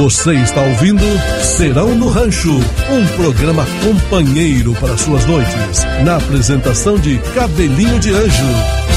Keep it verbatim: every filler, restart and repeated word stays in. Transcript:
Você está ouvindo Serão no Rancho, um programa companheiro para suas noites, na apresentação de Cabelinho de Anjo